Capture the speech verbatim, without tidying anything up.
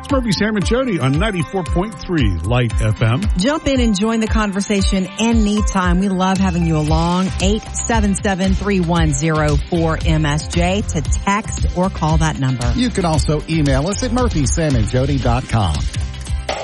It's Murphy, Sam, and Jody on ninety-four point three Light F M. Jump in and join the conversation anytime. We love having you along. eight seven seven, three one zero, four M S J to text or call that number. You can also email us at murphy sam and jody dot com.